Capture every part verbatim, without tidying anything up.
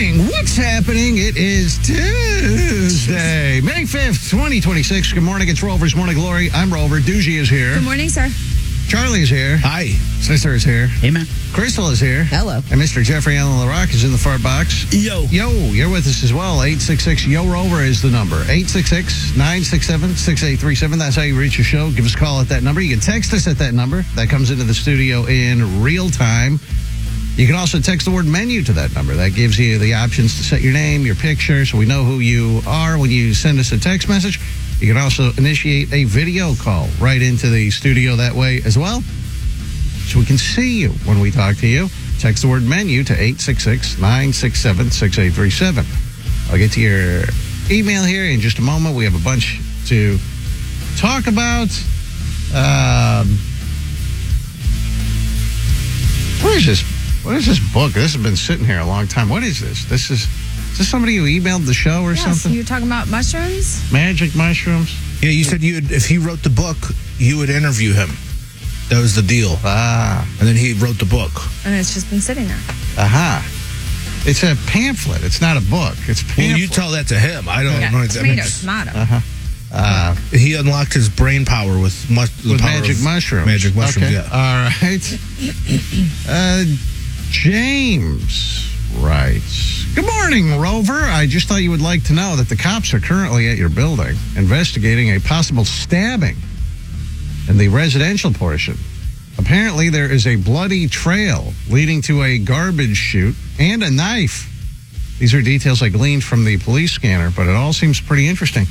morning. What's happening? It is Tuesday, May fifth, twenty twenty-six. Good morning. It's Rover's Morning Glory. I'm Rover. Doogie is here. Good morning, sir. Charlie's here. Hi. Sister is here. Hey, man. Crystal is here. Hello. And Mister Jeffrey Allen LaRock is in the far box. Yo. Yo, you're with us as well. eight six six, Y O Rover is the number. eight six six, nine six seven, six eight three seven. That's how you reach the show. Give us a call at that number. You can text us at that number. That comes into the studio in real time. You can also text the word menu to that number. That gives you the options to set your name, your picture, so we know who you are when you send us a text message. You can also initiate a video call right into the studio that way as well, so we can see you when we talk to you. Text the word menu to eight six six, nine six seven, six eight three seven. I'll get to your email here in just a moment. We have a bunch to talk about. Um, where is this? What is this book? This has been sitting here a long time. What is this? This is, is this somebody who emailed the show or Yes, something? you're talking about mushrooms? Magic mushrooms? Yeah, you said you would, if he wrote the book, you would interview him. That was the deal. Ah. And then he wrote the book. And it's just been sitting there. Aha. It's a pamphlet. It's not a book. It's a pamphlet. Well, you tell that to him. I don't Yeah, know. tomato, tomato. Uh-huh. Uh, He unlocked his brain power with, mu- the with power magic of mushrooms. Magic mushrooms, Okay. yeah. All right. Uh, James writes, good morning, Rover. I just thought you would like to know that the cops are currently at your building investigating a possible stabbing in the residential portion. Apparently, there is a bloody trail leading to a garbage chute and a knife. These are details I gleaned from the police scanner, but it all seems pretty interesting.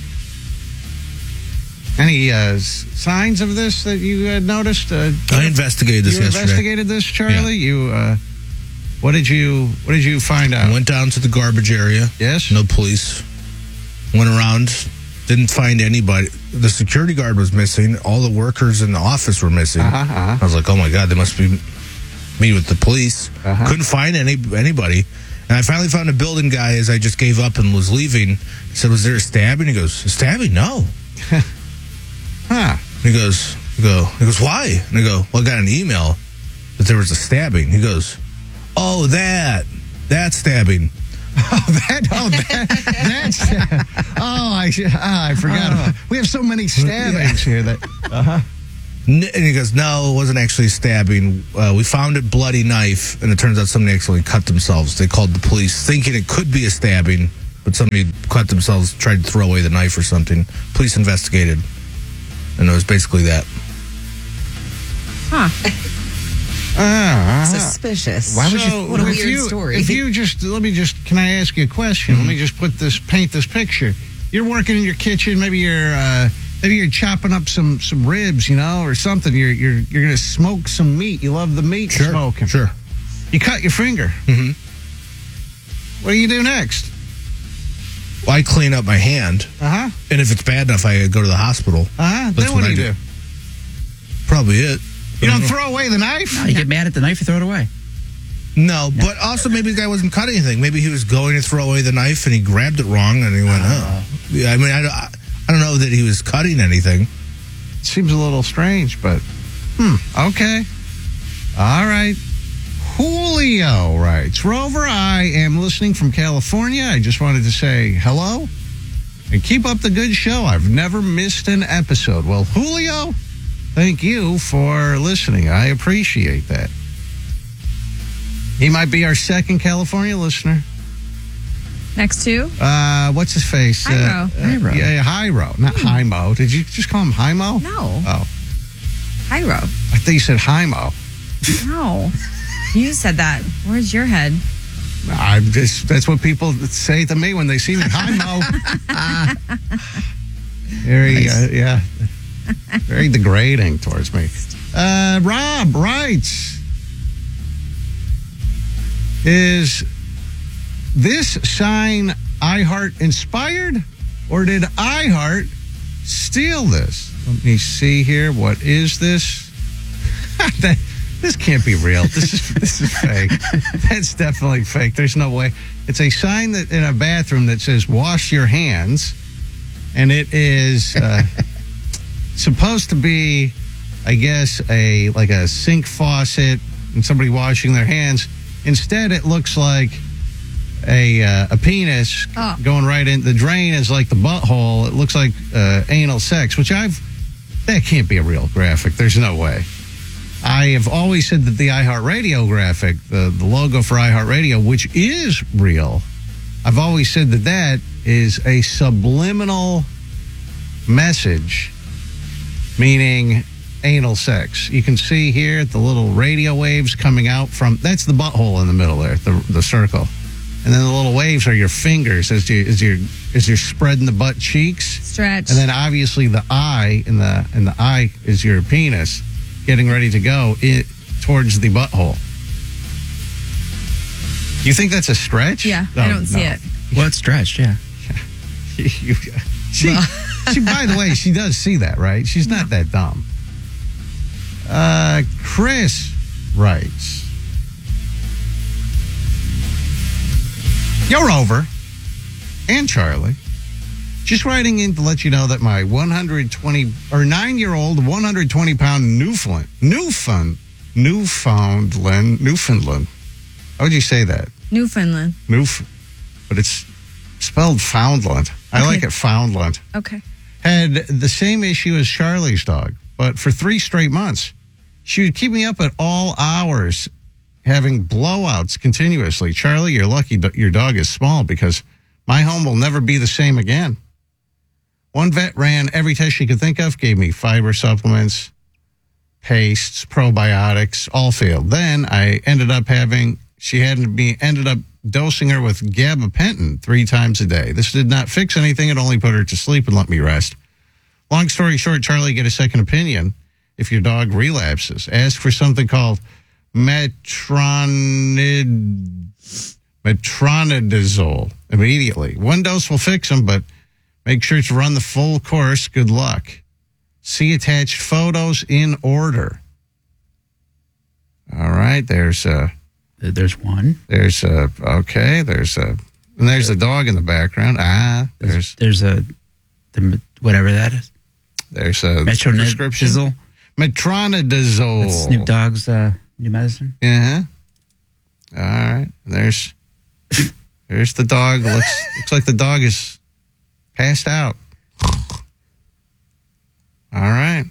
Any uh, s- signs of this that you had noticed? Uh, I investigated this you yesterday. investigated this, Charlie? You, uh, what did you, what did you find out? I went down to the garbage area. Yes? No police. Went around. Didn't find anybody. The security guard was missing. All the workers in the office were missing. Uh-huh, uh-huh. I was like, oh my God, they must be me with the police. Uh-huh. Couldn't find any anybody. And I finally found a building guy as I just gave up and was leaving. I said, was there a stabbing? He goes, a stabbing? No. Huh. He goes, he go, he goes, why? And I go, well, I got an email that there was a stabbing. He goes, oh, that, that stabbing. Oh, that, oh, that, that's, oh, I, oh, I forgot. Oh. We have so many stabbings here that, uh-huh. N- And he goes, no, it wasn't actually a stabbing. Uh, we found a bloody knife, and it turns out somebody actually cut themselves. They called the police thinking it could be a stabbing, but somebody cut themselves, tried to throw away the knife or something. Police investigated, and it was basically that. Huh. Uh, Suspicious. Why would So, you? What a if weird you, story. If you just let me just, can I ask you a question? Mm-hmm. Let me just put this, paint this picture. You're working in your kitchen. Maybe you're, uh, maybe you're chopping up some some ribs, you know, or something. You're you're you're gonna smoke some meat. You love the meat Sure, smoking. sure. You cut your finger. Mm-hmm. What do you do next? Well, I clean up my hand, Uh huh. and if it's bad enough, I go to the hospital. Uh huh. That's Then what what do I you do. do? Probably it. You don't throw away the knife. No, you get mad at the knife, you throw it away. No, but also maybe the guy wasn't cutting anything. Maybe he was going to throw away the knife and he grabbed it wrong and he went, oh. Yeah, I mean, I, don't- I don't know that he was cutting anything. Seems a little strange, but hmm. Okay. All right. Julio writes, Rover, I am listening from California. I just wanted to say hello and keep up the good show. I've never missed an episode. Well, Julio, thank you for listening. I appreciate that. He might be our second California listener. Next to? Uh, what's his face? Hyro. Uh, uh, Hyro. Yeah, Hyro. Not Hymo. Did you just call him Hymo? No. Oh, Hyro. I thought you said Hymo. No. You said that. Where's your head? I'm just, that's what people say to me when they see me. Hi, Mo. Very, uh, yeah, very degrading towards me. Uh, Rob writes, is this sign iHeart inspired, or did iHeart steal this? Let me see here. What is this? That, this can't be real. This is this is fake. That's definitely fake. There's no way. It's a sign that in a bathroom that says "Wash your hands," and it is uh, supposed to be, I guess, a like a sink faucet and somebody washing their hands. Instead, it looks like a uh, a penis Oh. going right in. The drain is like the butthole. It looks like uh, anal sex, which I've that can't be a real graphic. There's no way. I have always said that the iHeartRadio graphic, the, the logo for iHeartRadio, which is real, I've always said that that is a subliminal message, meaning anal sex. You can see here the little radio waves coming out from, that's the butthole in the middle there, the, the circle. And then the little waves are your fingers as you as you're as you're spreading the butt cheeks. Stretch. And then obviously the eye in the in the eye is your penis getting ready to go in, towards the butthole. You think that's a stretch? Yeah, Oh, I don't see no. it. Well, it's stretched, yeah. You- she, she, by the way, she does see that, right? She's not that dumb. Uh, Chris writes, "You're over," and Charlie, just writing in to let you know that my one hundred twenty or nine-year-old, one hundred twenty pound Newfoundland, Newfound, Newfoundland, Newfoundland. How would you say that? Newfoundland. Newf, but it's spelled Foundland. I Okay. like it Foundland. Okay. Had the same issue as Charlie's dog, but for three straight months. She would keep me up at all hours, having blowouts continuously. Charlie, you're lucky that your dog is small because my home will never be the same again. One vet ran every test she could think of, gave me fiber supplements, pastes, probiotics, all failed. Then I ended up having, she had to be, ended up dosing her with gabapentin three times a day. This did not fix anything. It only put her to sleep and let me rest. Long story short, Charlie, get a second opinion if your dog relapses. Ask for something called metronid, metronidazole immediately. One dose will fix them, but make sure to run the full course. Good luck. See attached photos in order. All right, there's uh There's one. there's uh okay, there's uh and there's the dog in the background. Ah, there's There's a, the, whatever that is. there's a prescription. Metronidazole. Metronidazole. That's Snoop Dogg's uh, new medicine. Uh-huh. All right. There's there's the dog. Looks looks like the dog is passed out. All right.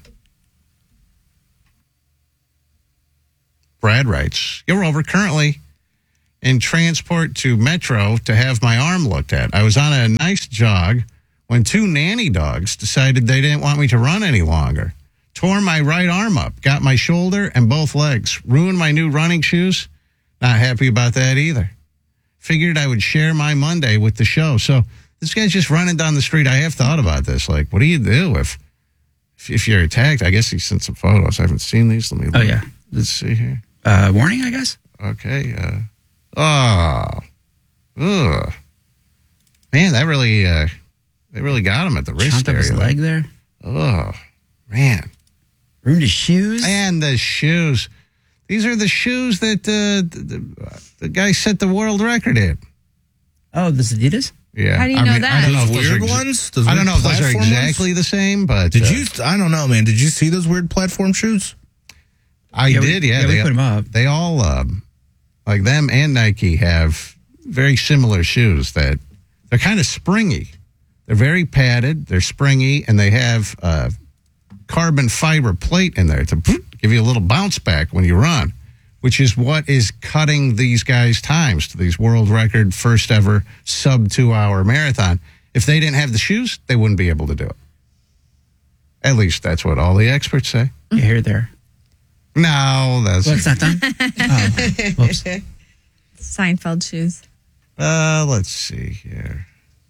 Brad writes, "You're over currently in transport to Metro to have my arm looked at. I was on a nice jog when two nanny dogs decided they didn't want me to run any longer. Tore my right arm up, got my shoulder and both legs, ruined my new running shoes. Not happy about that either. Figured I would share my Monday with the show." So this guy's just running down the street. I have thought about this. Like, what do you do if if, if you're attacked? I guess he sent some photos. I haven't seen these. Let me look. Oh, yeah. Let's see here. Uh, warning, I guess. Okay. Uh, oh. Ugh. Man, that really, uh, they really got him at the wrist Chopped up his area. leg there. Oh, man. Ruined his shoes. And the shoes. These are the shoes that uh, the, the, the guy set the world record in. Oh, this Adidas? Yeah. How do you I know mean, that? I don't know if those Weird are exa- ones? Those I don't weird know if those are platform exactly ones? the same, but Did uh, you? I don't know, man. Did you see those weird platform shoes? I Yeah, we- did. Yeah, yeah, we they, put 'em up. They all, um, like them and Nike, have very similar shoes that they're kind of springy. They're very padded. They're springy, and they have uh, carbon fiber plate in there to give you a little bounce back when you run, which is what is cutting these guys' times to these world record first ever sub two hour marathon. If they didn't have the shoes, they wouldn't be able to do it. At least that's what all the experts say. You hear there. No, that's Well, it's not done. Oh, whoops. Seinfeld shoes. uh let's see here.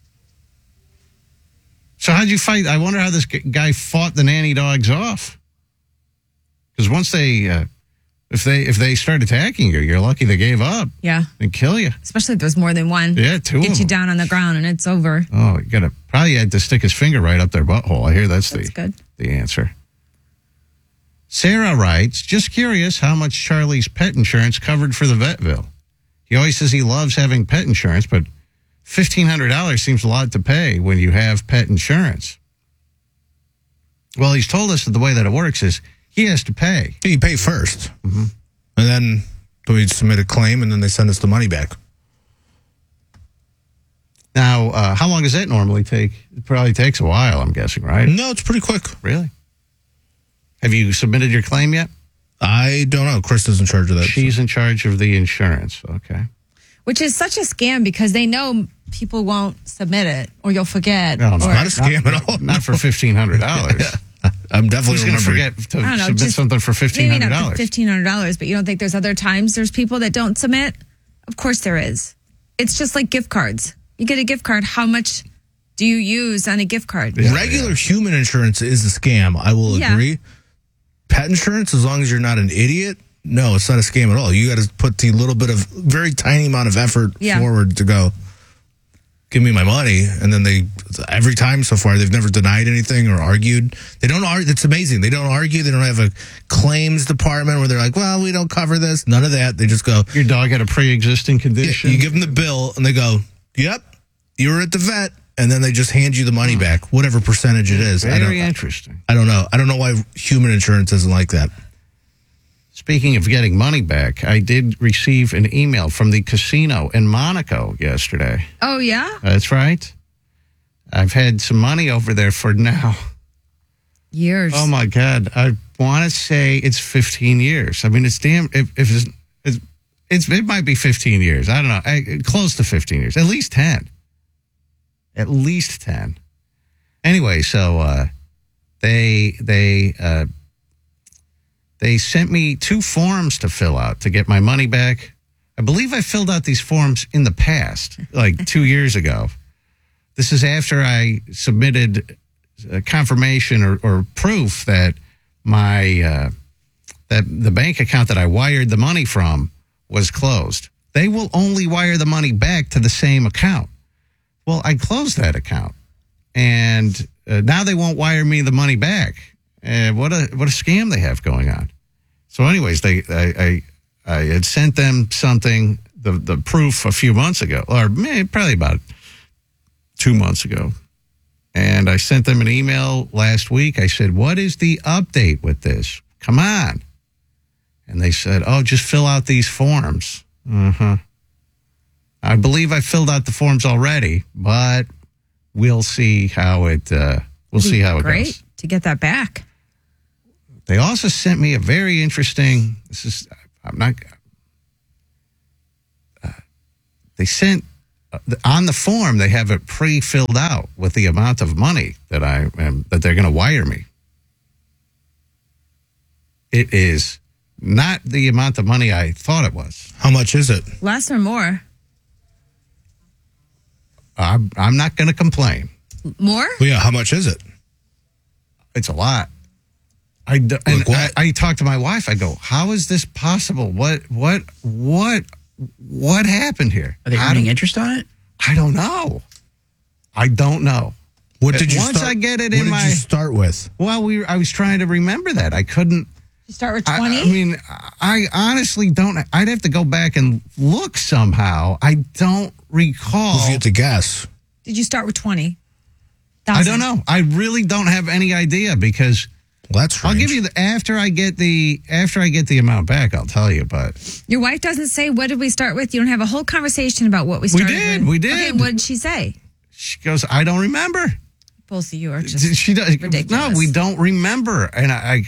So how'd you fight? I wonder how this g- guy fought the nanny dogs off. Because once they, uh, if they if they start attacking you, you're lucky they gave up Yeah. and kill you. Especially if there's more than one. Yeah, two of Get you them. down on the ground and it's over. Oh, you gotta probably had to stick his finger right up their butthole. I hear that's, That's the good. the answer. Sarah writes, "Just curious how much Charlie's pet insurance covered for the vet bill. He always says he loves having pet insurance, but fifteen hundred dollars seems a lot to pay when you have pet insurance." Well, he's told us that the way that it works is he has to pay. You pay first, and then we submit a claim, and then they send us the money back. how long does that normally take? It probably takes a while, I'm guessing, right? No, it's pretty quick. Really? Have you submitted your claim yet? I don't know. Krista's in charge of that. She's in charge of the insurance. Okay. Which is such a scam because they know people won't submit it or you'll forget. No, no, or, not a scam not, at all. Not for fifteen hundred dollars. I'm definitely Who's going to remembering. forget to I don't know, submit just something for fifteen maybe hundred not dollars? for fifteen hundred dollars, but you don't think there's other times there's people that don't submit? Of course there is. It's just like gift cards. You get a gift card. How much do you use on a gift card? Yeah. Regular human insurance is a scam. I will Yeah. agree. Pet insurance, as long as you're not an idiot, no, it's not a scam at all. You got to put the little bit of very tiny amount of effort Yeah. forward to go, give me my money. And then they, every time so far, they've never denied anything or argued. They don't argue. It's amazing. They don't argue. They don't have a claims department where they're like, well, we don't cover this. None of that. They just go, Your dog had a pre-existing yeah, condition? you give them the bill and they go, yep, you were at the vet. And then they just hand you the money back, whatever percentage it is. I don't, Very interesting. I don't know. I don't know why human insurance isn't like that. Speaking of getting money back, I did receive an email from the casino in Monaco yesterday. Oh, yeah? That's right. I've had some money over there for now. Years. Oh, my God. I want to say it's fifteen years. I mean, it's damn, if, if it's, it's, it's, it might be fifteen years. I don't know. I, close to fifteen years. At least ten. At least ten. Anyway, so uh, they, they, uh, they sent me two forms to fill out to get my money back. I believe I filled out these forms in the past, like two years ago. This is after I submitted a confirmation or, or proof that my uh, that the bank account that I wired the money from was closed. They will only wire the money back to the same account. Well, I closed that account, and uh, now they won't wire me the money back. Uh, what a what a scam they have going on. So, anyways, they I I, I had sent them something the the proof a few months ago, or maybe probably about two months ago, and I sent them an email last week. I said, "What is the update with this? Come on!" And they said, "Oh, just fill out these forms." Uh-huh. I believe I filled out the forms already, but we'll see how it uh, we'll see how it Great goes. to get that back. They also sent me a very interesting. This is I'm not. Uh, they sent uh, on the form. They have it pre-filled out with the amount of money that I am that they're going to wire me. It is not the amount of money I thought it was. How much is it? Less or more? I'm I'm not going to complain. More? Well, yeah, how much is it? It's a lot. I, d- and what? I, I talked to my wife. I go, how is this possible? What, what, what, what happened here? Are they How earning do- interest on it? I don't know. I don't know. What did you Once start, I get it what in did my- you start with? Well, we, I was trying to remember that. I couldn't. You start with I, twenty? I mean, I honestly don't. I'd have to go back and look somehow. I don't recall. If you had to guess. Did you start with twenty? I don't know. I really don't have any idea because. Well, that's I'll strange. give you the after I get the after I get the amount back. I'll tell you, but Your wife doesn't say, what did we start with? You don't have a whole conversation about what we We started did, with. we did. Okay, what did she say? she goes, I don't remember. Both of you are just She does. ridiculous. No, we don't remember. And I, I,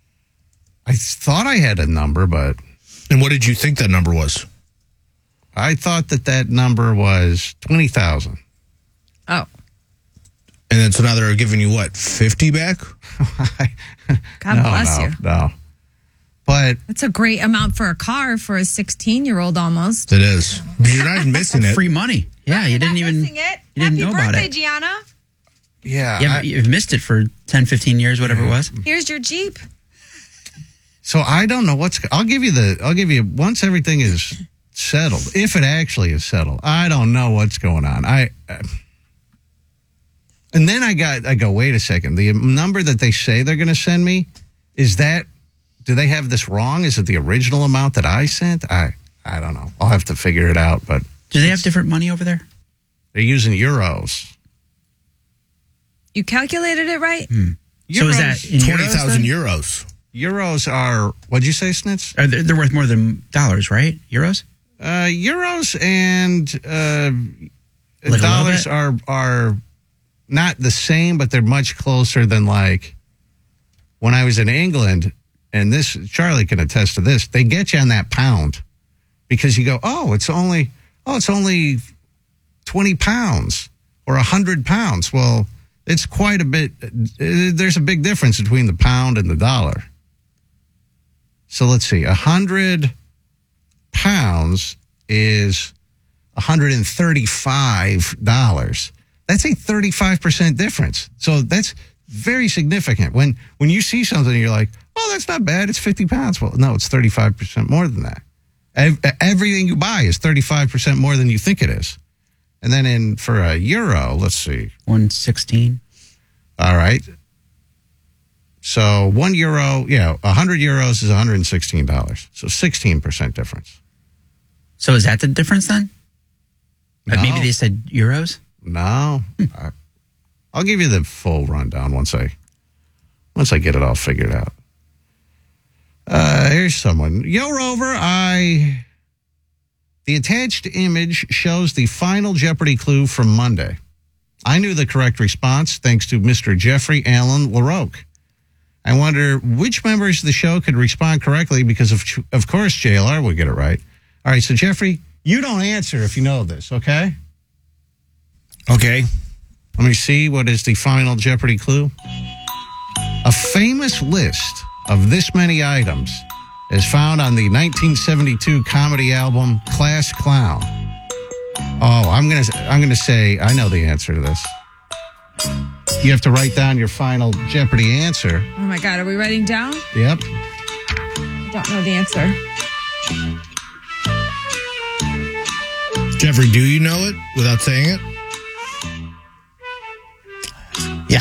I thought I had a number, but And what did you think that number was? I thought that that number was twenty thousand. Oh, And then so now they're giving you what, fifty back? God no, bless no, you. No, but That's a great amount for a car for a sixteen-year-old almost. It is. But you're not even missing it. Free money. Yeah, you didn't even it. you didn't Happy know about birthday, it. Gianna. yeah. Yeah, I- but you've missed it for ten, fifteen years, whatever it was. Here's your Jeep. so I don't know what's. I'll give you the. I'll give you once everything is settled. If it actually is settled, I don't know what's going on. I. Uh, And then I got, I go, wait a second. The number that they say they're going to send me, is that, do they have this wrong? Is it the original amount that I sent? I, I don't know. I'll have to figure it out, but Do they have different money over there? they're using euros. You calculated it right? Euros, So is that in twenty euros thousand then? euros. euros are, what'd you say, Snitz? Are they, they're worth more than dollars, right? Euros? Uh, euros and, uh, Like a little dollars bit? are are not the same, but they're much closer than like when I was in England. And this, Charlie can attest to this. They get you on that pound because you go, oh, it's only, oh, it's only twenty pounds or one hundred pounds. Well, it's quite a bit. There's a big difference between the pound and the dollar. So let's see. one hundred pounds is one hundred thirty-five dollars. That's a thirty-five percent difference. So that's very significant. When when you see something, you're like, oh, that's not bad. It's fifty pounds. Well, no, it's thirty-five percent more than that. Ev- Everything you buy is thirty-five percent more than you think it is. And then in for a euro, let's see. one sixteen. All right. So one euro, yeah, one hundred euros is one hundred sixteen dollars. So sixteen percent difference. So is that the difference then? Like No. maybe they said euros? No. I- I'll give you the full rundown once I once I get it all figured out. Uh, here's someone. Yo, Rover, I... The attached image shows the final Jeopardy clue from Monday. I knew the correct response thanks to Mister Jeffrey Allen LaRoque. I wonder which members of the show could respond correctly because, of, of course, J L R would get it right. All right, so, Jeffrey, you don't answer if you know this, okay? Okay. Let me see. What is the final Jeopardy clue? A famous list of this many items is found on the nineteen seventy-two comedy album Class Clown. Oh, I'm gonna I'm gonna say I know the answer to this. You have to write down your final Jeopardy answer. Oh my God, are we writing down? Yep. I don't know the answer. Jeffrey, do you know it without saying it? Yeah.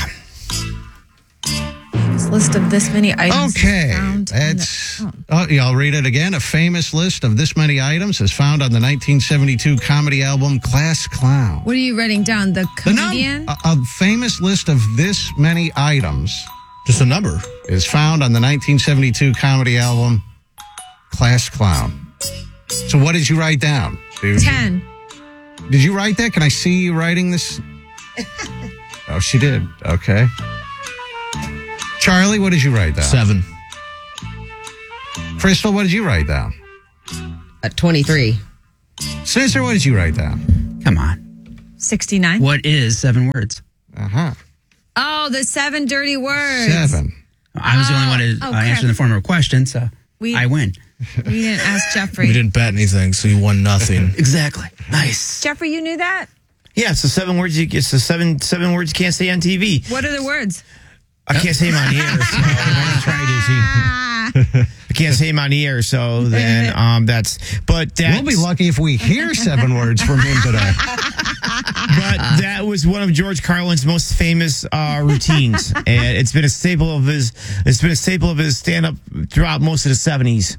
This list of this many items. is Okay, found in that's. the- Oh, yeah, I'll read it again. A famous list of this many items is found on the nineteen seventy-two comedy album Class Clown. What are you writing down? The The num- comedian? a, a famous list of this many items Just a number. is found on the nineteen seventy-two comedy album Class Clown. So what did you write down? Dude? Ten. Did you write that? Can I see you writing this? Oh, she did. Okay. Charlie, what did you write down? Seven. Crystal, what did you write down? At twenty-three. Sister, what did you write down? Come on. Sixty-nine. What is seven words? Uh-huh. Oh, the seven dirty words. Seven. I was the only one to Oh, uh, crap. answer in the form of a question, so We- I win. We didn't ask Jeffrey. We didn't bet anything, so you won nothing. Exactly. Nice. Jeffrey, you knew that? Yeah, it's the seven words. You, it's the seven seven words you can't say on T V. What are the words? I can't say them on the air. So I tried it. I can't say them on the air. So then, um, that's. But that's, We'll be lucky if we hear seven words from him today. But that was one of George Carlin's most famous uh, routines, and it's been a staple of his. It's been a staple of his stand-up throughout most of the seventies.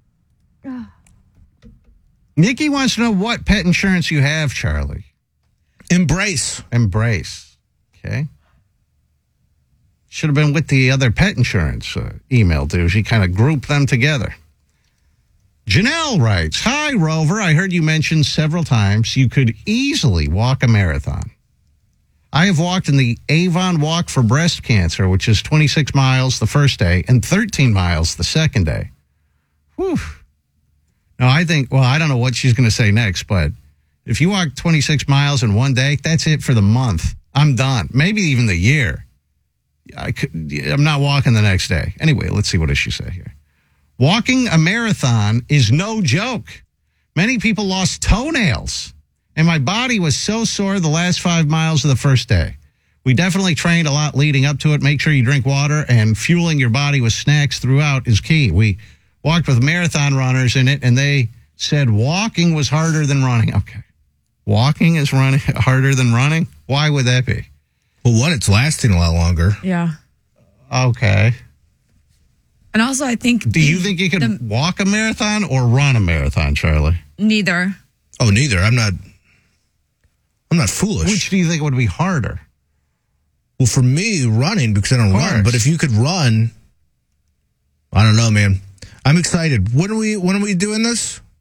Nikki wants to know what pet insurance you have, Charlie. Embrace. Embrace. Okay. Should have been with the other pet insurance uh, email, too. She kind of grouped them together. Janelle writes, Hi, Rover. I heard you mention several times you could easily walk a marathon. I have walked in the Avon Walk for Breast Cancer, which is twenty-six miles the first day and thirteen miles the second day. Whew. Now, I think, well, I don't know what she's going to say next, but if you walk twenty-six miles in one day, that's it for the month. I'm done. Maybe even the year. I could, I'm not walking the next day. Anyway, let's see what does she say here. Walking a marathon is no joke. Many people lost toenails, and my body was so sore the last five miles of the first day. We definitely trained a lot leading up to it. Make sure you drink water, and fueling your body with snacks throughout is key. We walked with marathon runners in it, and they said walking was harder than running. Okay. Walking is running harder than running? Why would that be? Well, one, it's lasting a lot longer. Yeah. Okay. And also, I think. Do you think you could the- walk a marathon or run a marathon, Charlie? Neither. Oh, neither. I'm not. I'm not foolish. Which do you think would be harder? Well, for me, running because I don't Of run. course. But if you could run, I don't know, man. I'm excited. When are we? When are we doing this?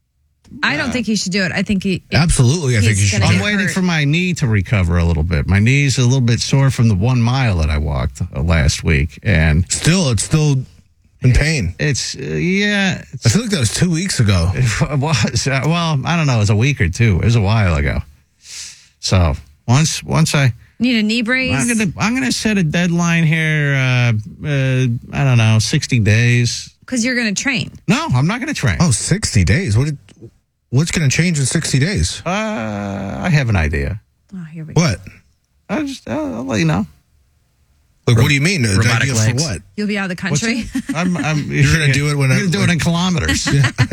I don't think he should do it. I think he. Absolutely, I think he's you should. gonna I'm get waiting hurt. for my knee to recover a little bit. My knee's a little bit sore from the one mile that I walked uh, last week, and Still, it's still in pain. it's uh, yeah, I feel like that was two weeks ago. it was uh, well, I don't know, it was a week or two. It was a while ago. So once once I. Need a knee brace. I'm gonna I'm gonna set a deadline here. Uh, uh, I don't know, sixty days. Because you're going to train. No, I'm not gonna train. Oh, sixty days. What? Did, what's going to change in sixty days? Uh, I have an idea. Oh, here we go. What? I'll just I'll, I'll let you know. Like, what do you mean? An Robotic idea legs. for what? You'll be out of the What's country. it? I'm, I'm, You're gonna do it when I'm I- gonna do it in kilometers.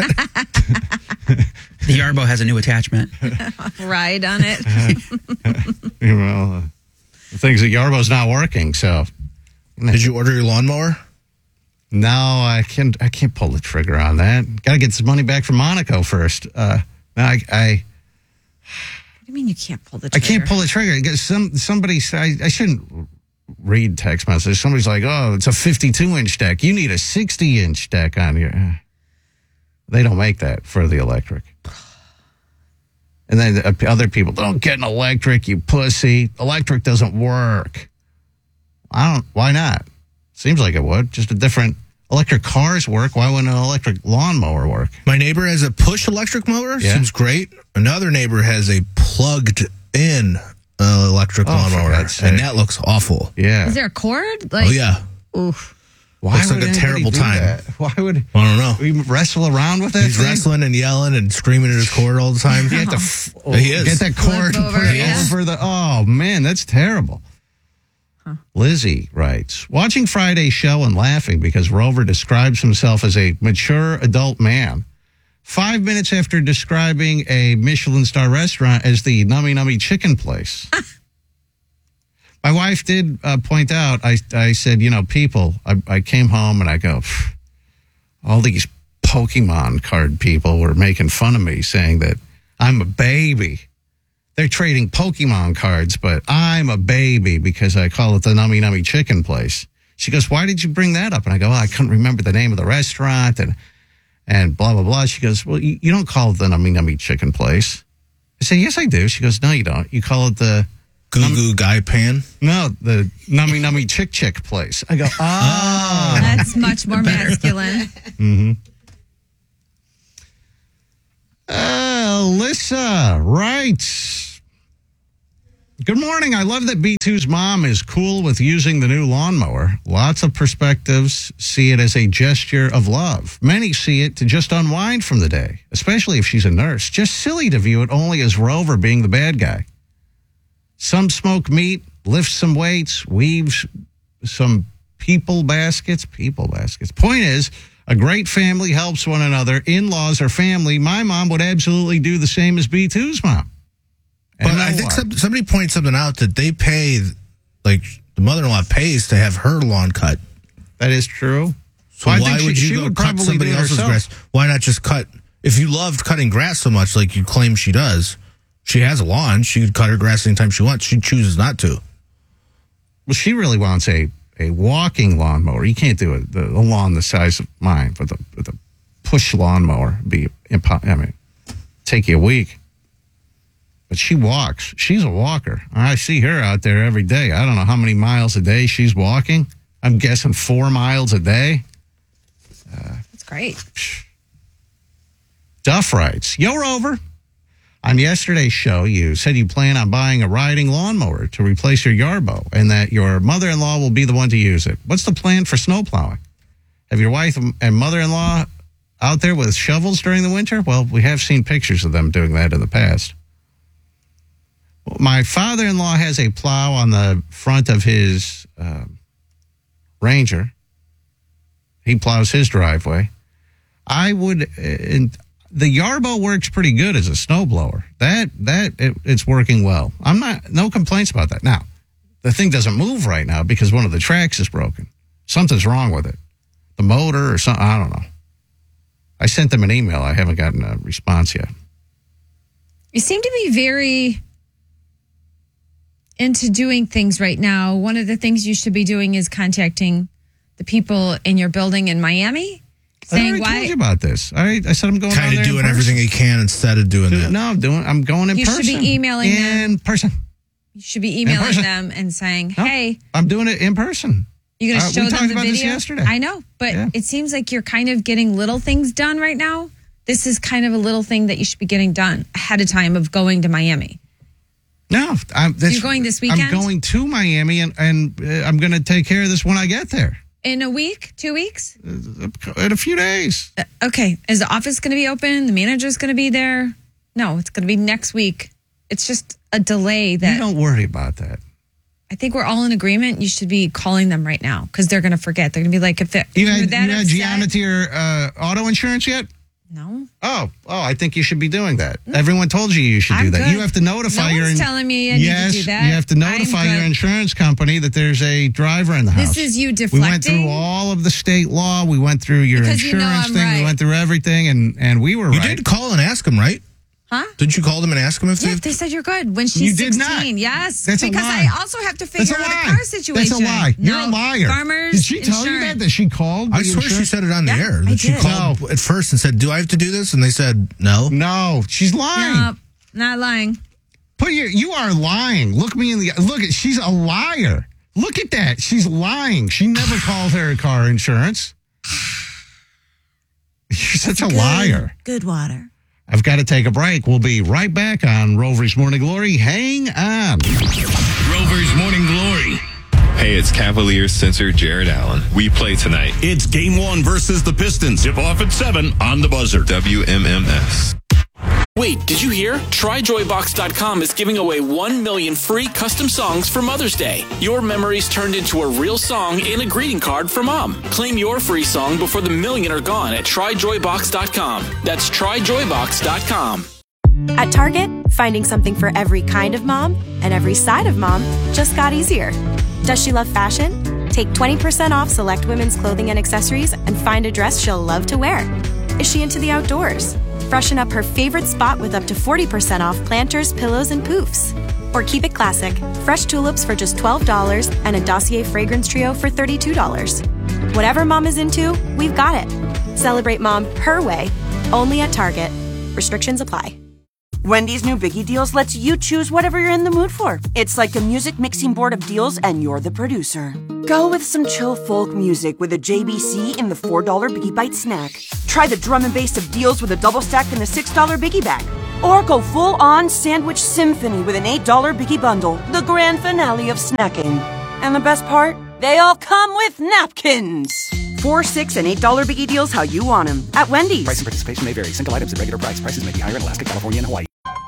The Yarbo has a new attachment. Ride on it. You know, uh, the things that Yarbo's not working. So Did you order your lawnmower? no, I can't. I can't pull the trigger on that. Got to get some money back from Monaco first. Uh, no, I, I What do you mean you can't pull the I trigger? can't pull the trigger. Because Some somebody I, I shouldn't read text messages. Somebody's like, "Oh, it's a fifty-two inch deck. You need a sixty inch deck on your." They don't make that for the electric. And then uh, other people don't get an electric. You pussy. Electric doesn't work. I don't. Why not? Seems like it would. Just a different. Electric cars work. Why wouldn't an electric lawnmower work? My neighbor has a push electric mower. Yeah. Seems great. Another neighbor has a plugged in uh, electric Oh, for lawnmower, God's sake. and that looks awful. Yeah. Is there a cord? Like, Oh yeah, Oof. Why looks like would a anybody terrible do time. that? Why would I don't know. we wrestle around with that? He's thing? wrestling and yelling and screaming at his cord all the time. You have to f- He is. get that cord Flip and put over, it yeah. over the. Oh man, that's terrible. Lizzie writes, watching Friday's show and laughing because Rover describes himself as a mature adult man. Five minutes after describing a Michelin star restaurant as the Nummy Nummy Chicken Place. My wife did uh, point out, I, I said, you know, people, I, I came home and I go, "Phew, all these Pokemon card people were making fun of me saying that I'm a baby. They're trading Pokemon cards, but I'm a baby because I call it the Nummy Nummy Chicken Place." She goes, "Why did you bring that up?" And I go, well, I couldn't remember the name of the restaurant and and blah, blah, blah. She goes, "Well, you, you don't call it the Nummy Nummy Chicken Place." I say, "Yes, I do." She goes, "No, you don't. You call it the, Goo Goo Guy Pan. no, the Nummy Nummy Chick Chick Place." I go, oh. That's much more masculine. Uh, Alyssa, right. Good morning. I love that B two's mom is cool with using the new lawnmower. Lots of perspectives see it as a gesture of love. Many see it to just unwind from the day, especially if she's a nurse. Just silly to view it only as Rover being the bad guy. Some smoke meat, lift some weights, weaves some people baskets. People baskets. Point is, a great family helps one another. In-laws are family. My mom would absolutely do the same as B two's mom. But And I know think why. some, somebody pointed something out that they pay, like the mother-in-law pays to have her lawn cut. That is true. So Well, I why think would she- you she go would cut probably somebody do it else's herself. grass? Why not just cut? If you loved cutting grass so much, like you claim she does, she has a lawn. She could cut her grass anytime she wants. She chooses not to. Well, she really wants a, a walking lawnmower. You can't do it. The, a lawn the size of mine, but the, but the push lawnmower would be impo- I mean, take you a week. But she walks. She's a walker. I see her out there every day. I don't know how many miles a day she's walking. I'm guessing four miles a day. That's great. Duff writes, Yo, Rover. On yesterday's show, you said you plan on buying a riding lawnmower to replace your Yarbo and that your mother-in-law will be the one to use it. What's the plan for snow plowing? Have your wife and mother-in-law out there with shovels during the winter? Well, we have seen pictures of them doing that in the past. My father-in-law has a plow on the front of his uh, Ranger. He plows his driveway. I would, and the Yarbo works pretty good as a snowblower. That that it, it's working well. I'm not no complaints about that. Now, the thing doesn't move right now because one of the tracks is broken. Something's wrong with it, the motor or something. I don't know. I sent them an email. I haven't gotten a response yet. You seem to be very into doing things right now. One of the things you should be doing is contacting the people in your building in Miami saying I already why told you about this. All right, I said I'm going down Kind there of in doing person. everything he can instead of doing Do- that. No, I'm doing. I'm going in You should person. be emailing in them. person. you should be emailing person. them and saying, No, "Hey, I'm doing it in person. you're going to Uh, show we them talked the about video." this yesterday. I know, but Yeah. it seems like you're kind of getting little things done right now. This is kind of a little thing that you should be getting done ahead of time of going to Miami. No, I'm. That's, You're going this weekend? I'm going to Miami, and and uh, I'm going to take care of this when I get there In a week, two weeks? in a few days. Uh, okay. Is the office going to be open? The manager's going to be there? No, it's going to be next week. It's just a delay that You don't worry about that. I think we're all in agreement. You should be calling them right now because they're going to forget. They're going to be like, if, it, if You you're had, that you had upset- Gianna to your uh, auto insurance yet? No. Oh, oh, I think you should be doing that. Everyone told you you should I'm do that. good. You have to notify No your. one's telling me I need to yes, do that. you have to I'm notify your good. insurance company that there's a driver in the house. This is you We deflecting. went through all of the state law. We went through your Because you know insurance I'm thing. right. We went through everything, and and we were You right. did call and ask him, right? Huh? Did you call them and ask them if Yeah, they? they said you're good when she's You did sixteen. not. Yes, That's a because lie. I also have to That's figure a out lie. a car situation. That's a lie. You're No, a liar. Farmers. Did she tell you that? insurance. That she called? I the swear she insurance- said it on the Yeah, air. I That she did. called at first and said, "Do I have to do this?" And they said, "No." No, she's lying. No, not lying. Put your, you are lying. Look me in the look. At she's a liar. Look at that. She's lying. She never called her car insurance. You're such a liar. Good water. I've got to take a break. We'll be right back on Rover's Morning Glory. Hang on. Rover's Morning Glory. Hey, it's Cavaliers censor Jared Allen. We play tonight. It's game one versus the Pistons. Tip off at seven on the buzzer. W M M S. Wait, did you hear? Try joy box dot com is giving away one million free custom songs for Mother's Day. Your memories turned into a real song and a greeting card for Mom. Claim your free song before the million are gone at try joy box dot com. That's try joy box dot com. At Target, finding something for every kind of mom and every side of mom just got easier. Does she love fashion? Take twenty percent off select women's clothing and accessories and find a dress she'll love to wear. Is she into the outdoors? Freshen up her favorite spot with up to forty percent off planters, pillows, and poofs. Or keep it classic, fresh tulips for just twelve dollars and a Dossier fragrance trio for thirty-two dollars. Whatever mom is into, we've got it. Celebrate mom her way, only at Target. Restrictions apply. Wendy's new Biggie Deals lets you choose whatever you're in the mood for. It's like a music mixing board of deals, and you're the producer. Go with some chill folk music with a J B C in the four dollar Biggie Bite snack. Try the drum and bass of deals with a double stack in the six dollar Biggie Bag. Or go full-on sandwich symphony with an eight dollar Biggie Bundle, the grand finale of snacking. And the best part? They all come with napkins. Four, six, and eight dollar Biggie Deals how you want them at Wendy's. Price and participation may vary. Single items at regular price. Prices may be higher in Alaska, California, and Hawaii.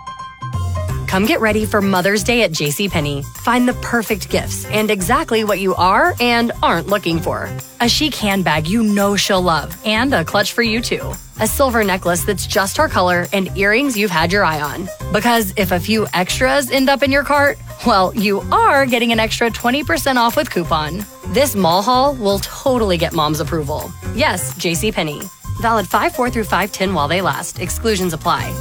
Come get ready for Mother's Day at JCPenney. Find the perfect gifts and exactly what you are and aren't looking for. A chic handbag you know she'll love and a clutch for you too. A silver necklace that's just her color and earrings you've had your eye on. Because if a few extras end up in your cart, well, you are getting an extra twenty percent off with coupon. This mall haul will totally get mom's approval. Yes, JCPenney. Valid five four through five ten while they last. Exclusions apply.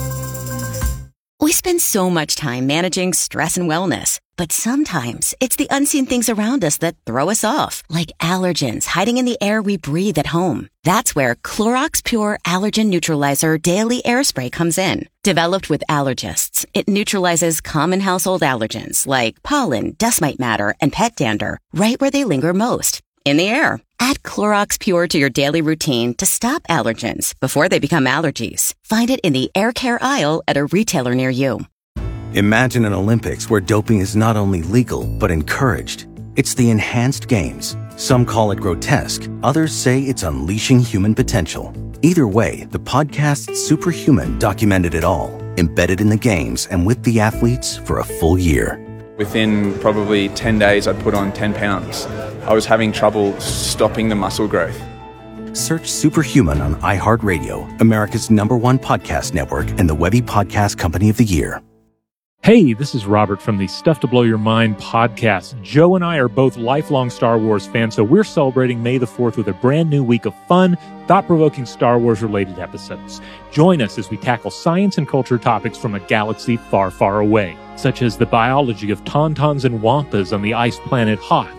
We spend so much time managing stress and wellness, but sometimes it's the unseen things around us that throw us off, like allergens hiding in the air we breathe at home. That's where Clorox Pure Allergen Neutralizer Daily Air Spray comes in. Developed with allergists, it neutralizes common household allergens like pollen, dust mite matter, and pet dander right where they linger most, in the air. Add Clorox Pure to your daily routine to stop allergens before they become allergies. Find it in the air care aisle at a retailer near you. Imagine an Olympics where doping is not only legal, but encouraged. It's the enhanced games. Some call it grotesque. Others say it's unleashing human potential. Either way, the podcast Superhuman documented it all, embedded in the games and with the athletes for a full year. Within probably ten days, I'd put on ten pounds. I was having trouble stopping the muscle growth. Search Superhuman on iHeartRadio, America's number one podcast network and the Webby Podcast Company of the Year. Hey, this is Robert from the Stuff to Blow Your Mind podcast. Joe and I are both lifelong Star Wars fans, so we're celebrating May the fourth with a brand new week of fun, thought-provoking Star Wars-related episodes. Join us as we tackle science and culture topics from a galaxy far, far away, such as the biology of tauntauns and wampas on the ice planet Hoth,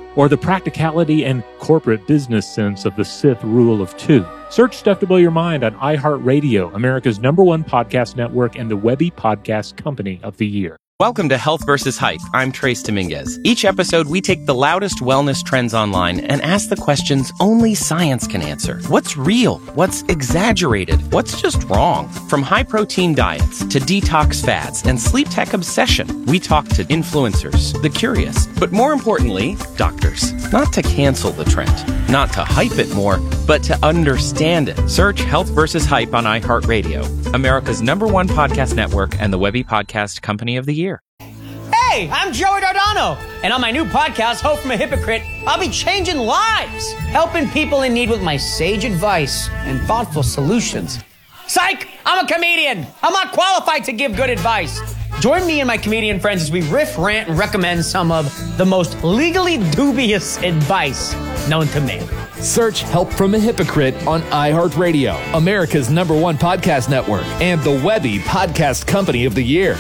or the practicality and corporate business sense of the Sith rule of two. Search Stuff to Blow Your Mind on iHeartRadio, America's number one podcast network and the Webby Podcast Company of the Year. Welcome to Health versus Hype. I'm Trace Dominguez. Each episode, we take the loudest wellness trends online and ask the questions only science can answer. What's real? What's exaggerated? What's just wrong? From high-protein diets to detox fads and sleep tech obsession, we talk to influencers, the curious, but more importantly, doctors. Not to cancel the trend, not to hype it more, but to understand it. Search Health versus Hype on iHeartRadio, America's number one podcast network and the Webby Podcast Company of the Year. Hey, I'm Joey Dardano, and on my new podcast, Hope from a Hypocrite, I'll be changing lives, helping people in need with my sage advice and thoughtful solutions. Psych! I'm a comedian. I'm not qualified to give good advice. Join me and my comedian friends as we riff, rant, and recommend some of the most legally dubious advice known to man. Search Help from a Hypocrite on iHeartRadio, America's number one podcast network, and the Webby Podcast Company of the Year.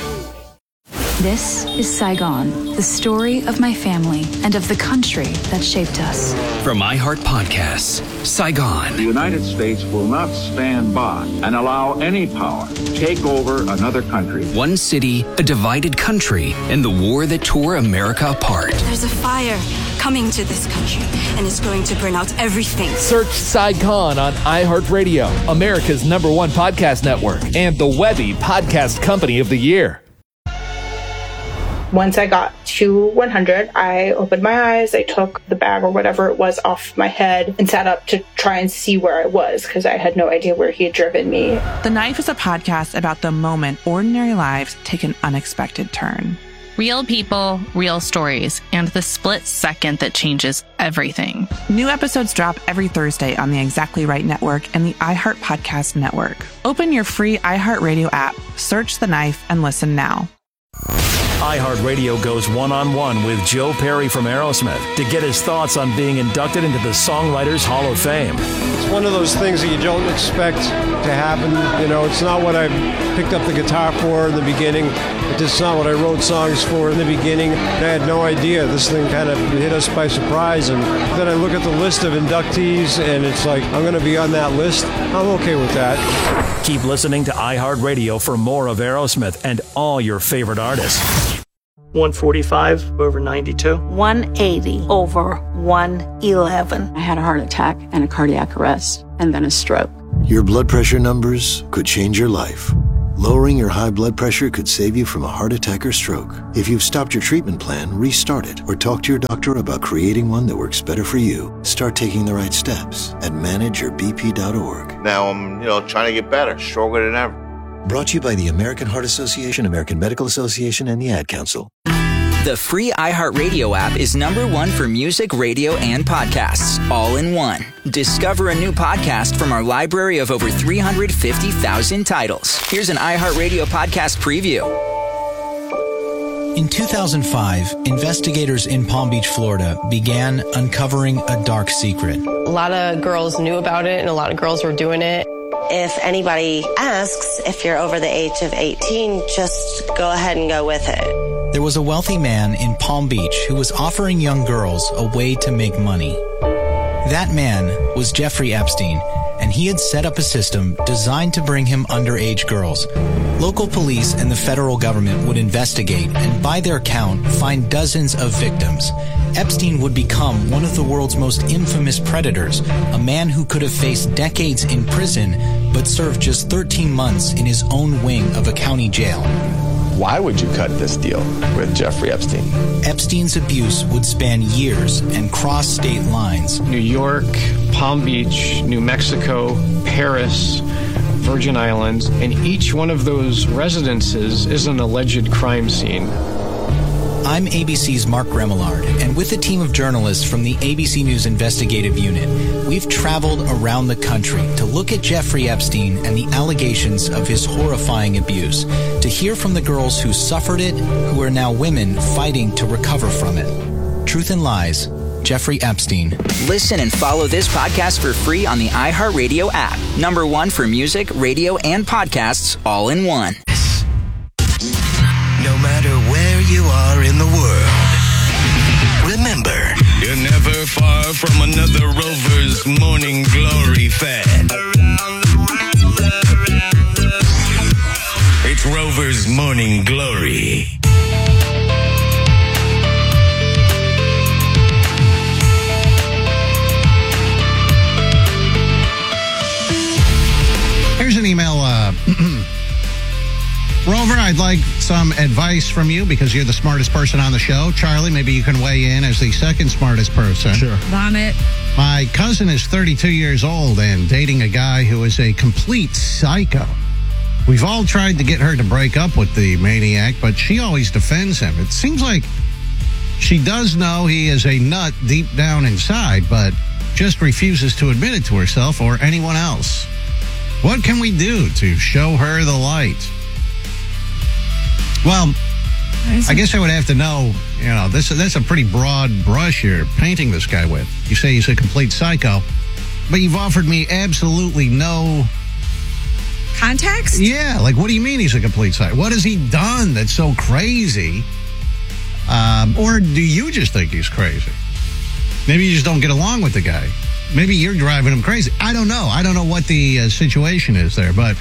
This is Saigon, the story of my family and of the country that shaped us. From iHeart Podcasts, Saigon. The United States will not stand by and allow any power to take over another country. One city, a divided country, and the war that tore America apart. There's a fire coming to this country, and it's going to burn out everything. Search Saigon on iHeartRadio, America's number one podcast network, and the Webby Podcast Company of the Year. Once I got to one hundred, I opened my eyes, I took the bag or whatever it was off my head and sat up to try and see where I was because I had no idea where he had driven me. The Knife is a podcast about the moment ordinary lives take an unexpected turn. Real people, real stories, and the split second that changes everything. New episodes drop every Thursday on the Exactly Right Network and the iHeart Podcast Network. Open your free iHeartRadio app, search The Knife, and listen now. iHeartRadio goes one-on-one with Joe Perry from Aerosmith to get his thoughts on being inducted into the Songwriters Hall of Fame. It's one of those things that you don't expect to happen. You know, it's not what I picked up the guitar for in the beginning. It's not what I wrote songs for in the beginning. I had no idea. This thing kind of hit us by surprise. And then I look at the list of inductees, and it's like, I'm going to be on that list. I'm okay with that. Keep listening to iHeartRadio for more of Aerosmith and all your favorite artists. one forty-five over ninety-two. one eighty over one eleven. I had a heart attack and a cardiac arrest and then a stroke. Your blood pressure numbers could change your life. Lowering your high blood pressure could save you from a heart attack or stroke. If you've stopped your treatment plan, restart it or talk to your doctor about creating one that works better for you. Start taking the right steps at manage your b p dot org. Now I'm, you know, trying to get better, stronger than ever. Brought to you by the American Heart Association, American Medical Association, and the Ad Council. The free iHeartRadio app is number one for music, radio, and podcasts, all in one. Discover a new podcast from our library of over three hundred fifty thousand titles. Here's an iHeartRadio podcast preview. In two thousand five, investigators in Palm Beach, Florida began uncovering a dark secret. A lot of girls knew about it, and a lot of girls were doing it. If anybody asks if you're over the age of eighteen, just go ahead and go with it. There was a wealthy man in Palm Beach who was offering young girls a way to make money. That man was Jeffrey Epstein, and he had set up a system designed to bring him underage girls. Local police and the federal government would investigate and, by their count, find dozens of victims. Epstein would become one of the world's most infamous predators, a man who could have faced decades in prison but served just thirteen months in his own wing of a county jail. Why would you cut this deal with Jeffrey Epstein? Epstein's abuse would span years and cross state lines. New York, Palm Beach, New Mexico, Paris, Virgin Islands, and each one of those residences is an alleged crime scene. I'm A B C's Mark Remillard, and with a team of journalists from the A B C News Investigative Unit, we've traveled around the country to look at Jeffrey Epstein and the allegations of his horrifying abuse, to hear from the girls who suffered it, who are now women fighting to recover from it. Truth and Lies, Jeffrey Epstein. Listen and follow this podcast for free on the iHeartRadio app. Number one for music, radio, and podcasts, all in one. No matter where you are in the world, remember, you're fan. It's Rover's Morning Glory. Here's an email. Uh, Rover, I'd like some advice from you because you're the smartest person on the show. Charlie, maybe you can weigh in as the second smartest person. Sure. Vomit. My cousin is thirty-two years old and dating a guy who is a complete psycho. We've all tried to get her to break up with the maniac, but she always defends him. It seems like she does know he is a nut deep down inside, but just refuses to admit it to herself or anyone else. What can we do to show her the light? Well, I guess I would have to know, you know, this that's a pretty broad brush you're painting this guy with. You say he's a complete psycho, but you've offered me absolutely no context? Yeah, like, what do you mean he's a complete psycho? What has he done that's so crazy? Um, or do you just think he's crazy? Maybe you just don't get along with the guy. Maybe you're driving him crazy. I don't know. I don't know what the uh, situation is there, but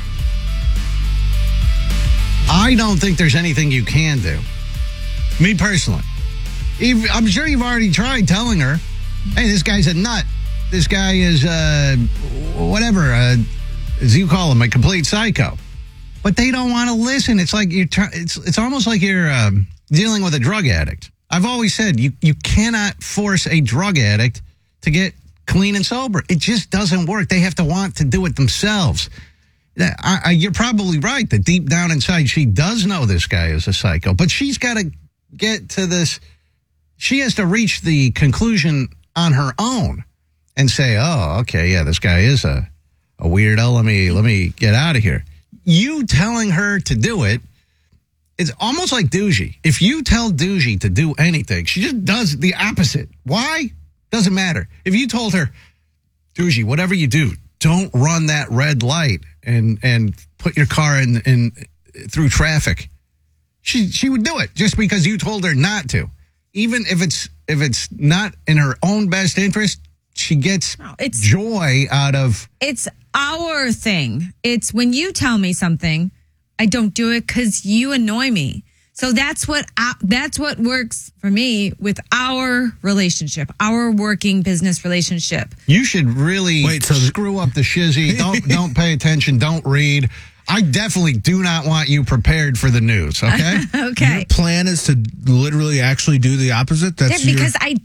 I don't think there's anything you can do. Me personally. I'm sure you've already tried telling her, hey, this guy's a nut. This guy is, uh, whatever, uh, as you call him, a complete psycho. But they don't want to listen. It's like you're, try- it's, it's almost like you're um, dealing with a drug addict. I've always said you, you cannot force a drug addict to get clean and sober. It just doesn't work. They have to want to do it themselves. I, I, you're probably right that deep down inside, she does know this guy is a psycho, but she's got to get to this. She has to reach the conclusion on her own and say, oh, okay, yeah, this guy is a, a weirdo. Let me, let me get out of here. You telling her to do it, it's almost like Doogie. If you tell Doogie to do anything, she just does the opposite. Why? Doesn't matter. If you told her, Doogie, whatever you do, don't run that red light and and put your car in in through traffic. She she would do it just because you told her not to. Even if it's if it's not in her own best interest, she gets no, it's, joy out of. It's our thing. It's when you tell me something, I don't do it because you annoy me. So that's what I, that's what works for me with our relationship, our working business relationship. You should really Wait, so screw up the shizzy. Don't don't pay attention. Don't read. I definitely do not want you prepared for the news. Okay. Okay. Your plan is to literally actually do the opposite. That's yeah, because your... I